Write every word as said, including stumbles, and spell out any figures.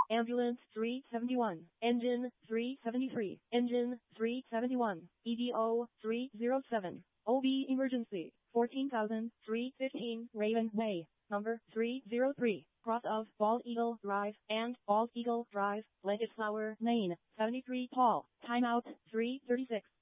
Ambulance three seventy-one. Engine three seventy-three. Engine three seventy-one. E D O three oh seven. O B emergency fourteen thousand three hundred fifteen Raven Way. Number three oh three. Cross of Bald Eagle Drive and Bald Eagle Drive, Blanket Flower Lane, seventy-three Paul. Timeout three thirty-six.